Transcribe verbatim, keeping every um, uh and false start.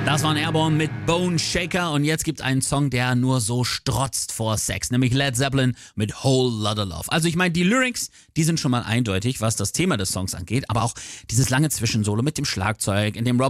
Das waren Airborne mit Bone Shaker und jetzt gibt einen Song, der nur so strotzt vor Sex, nämlich Led Zeppelin mit Whole Lotta Love. Also ich meine, die Lyrics, die sind schon mal eindeutig, was das Thema des Songs angeht, aber auch dieses lange Zwischensolo mit dem Schlagzeug, in dem Rob